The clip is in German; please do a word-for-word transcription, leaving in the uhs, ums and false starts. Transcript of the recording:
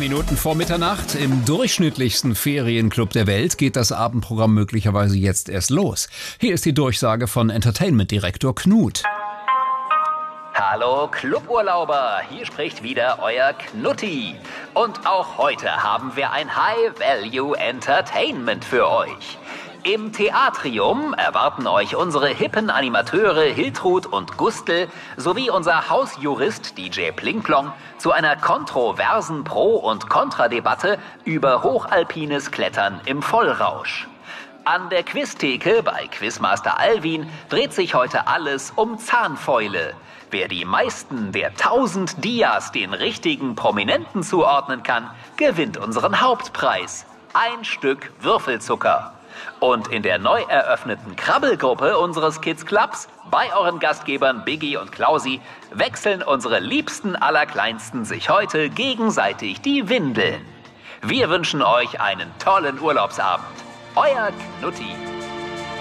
Minuten vor Mitternacht. Im durchschnittlichsten Ferienclub der Welt geht das Abendprogramm möglicherweise jetzt erst los. Hier ist die Durchsage von Entertainment-Direktor Knut. Hallo Cluburlauber, hier spricht wieder euer Knutti. Und auch heute haben wir ein High-Value-Entertainment für euch. Im Theatrium erwarten euch unsere hippen Animateure Hiltrud und Gustl sowie unser Hausjurist D J Plingplong zu einer kontroversen Pro- und Kontradebatte über hochalpines Klettern im Vollrausch. An der Quiztheke bei Quizmaster Alwin dreht sich heute alles um Zahnfäule. Wer die meisten der tausend Dias den richtigen Prominenten zuordnen kann, gewinnt unseren Hauptpreis. Ein Stück Würfelzucker. Und in der neu eröffneten Krabbelgruppe unseres Kids Clubs, bei euren Gastgebern Biggie und Klausi, wechseln unsere liebsten Allerkleinsten sich heute gegenseitig die Windeln. Wir wünschen euch einen tollen Urlaubsabend. Euer Knutti.